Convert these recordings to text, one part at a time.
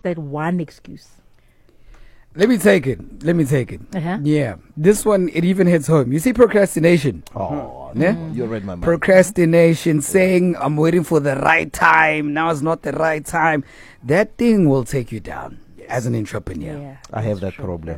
that one excuse. Let me take it. Uh-huh. Yeah. This one, it even hits home. You see procrastination. You read my mind. Procrastination, saying, I'm waiting for the right time. Now is not the right time. That thing will take you down as an entrepreneur. Yeah. I have that problem.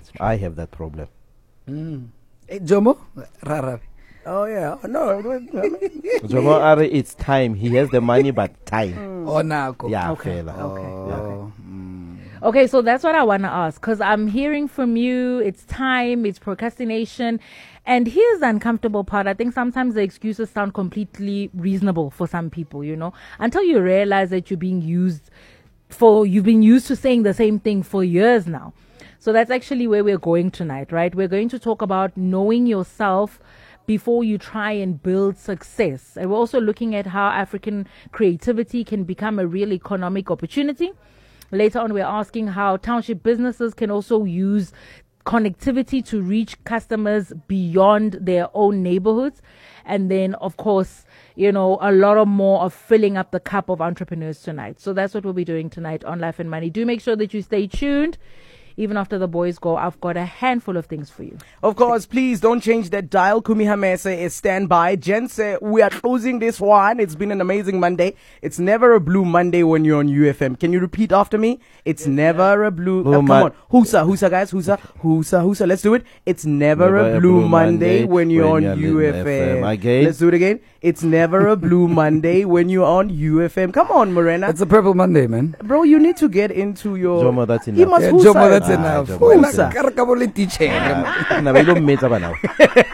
Hey, Jomo? Rara. Oh yeah, no. Jomo Are, it's time. He has the money, but time. Oh, Nako. Yeah, Okay. fella. Oh. Okay, so that's what I want to ask, because I'm hearing from you, it's time, it's procrastination. And here's the uncomfortable part. I think sometimes the excuses sound completely reasonable for some people, until you realize that you've been used to saying the same thing for years now. So that's actually where we're going tonight, right? We're going to talk about knowing yourself before you try and build success. And we're also looking at how African creativity can become a real economic opportunity. Later on, we're asking how township businesses can also use connectivity to reach customers beyond their own neighborhoods. And then, of course, a lot of more of filling up the cup of entrepreneurs tonight. So that's what we'll be doing tonight on Life and Money. Do make sure that you stay tuned. Even after the boys go, I've got a handful of things for you. Of course, please don't change that dial. Kumi Hamese is standby. Jen said we are closing this one. It's been an amazing Monday. It's never a blue Monday when you're on UFM. Can you repeat after me? It's never a blue. Come on, Husa, guys, Husa. Let's do it. It's never a blue Monday when you're on UFM. Again. Let's do it again. It's never a blue Monday when you're on UFM. Come on, Morena. It's a purple Monday, man. Bro, you need to get into your. Jomo, that's enough. He must Yeah, Husa. Jomo, that's enough. Jomo, that's Wena, enough. karakabole teacher. Na ba ilo mmetsa ba now?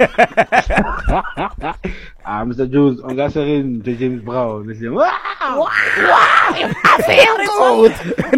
Mr. Jones, on got to James Brown. Wow! I feel good.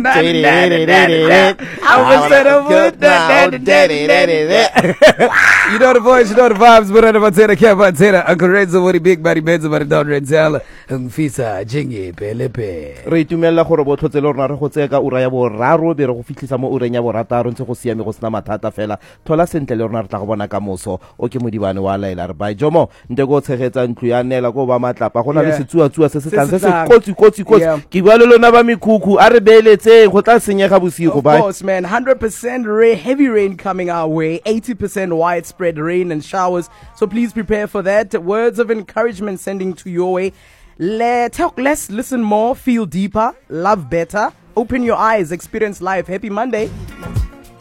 You know the voice, you know the vibes. Morena Matera, Kia Matera, Uncle Renzo, what big body beds about Don Renzella, Fisa, Jingy, Pelepe. Re itumella gore bo tlhotse le rona re go tseka ura ya bo raro be re go fitlhisa mo ureng ya bo rataro ntse go siame go sena mathata fela thola sentle le rona re tla go bona ka moso o ke modibane wa laela re bai Jomo nte go tshegetsa ntlu ya nela go ba matlapa go na le setsuatsua se se tlang se kotsi ke bua le lona ba mikhukhu a re beeletseng go tla senyega bosigo Of course, man. 100% heavy rain coming our way. 80% widespread rain and showers. So please prepare for that. Words of encouragement sending to your way. Let's listen more, feel deeper, love better. Open your eyes, experience life. Happy Monday.